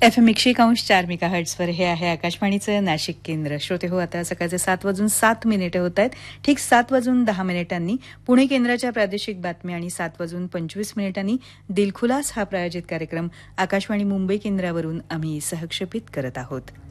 FM 101.4 मेगाहर्ट्झवर हे आहे आकाशवाणीचं नाशिक केंद्र. श्रोते हो, आता सकाळचे 7:07 होत आहेत. ठीक 7:10 पुणे केंद्राच्या प्रादेशिक बातम्या आणि 7:25 दिलखुलास हा प्रायोजित कार्यक्रम आकाशवाणी मुंबई केंद्रावरून आम्ही सहक्षेपित करत आहोत.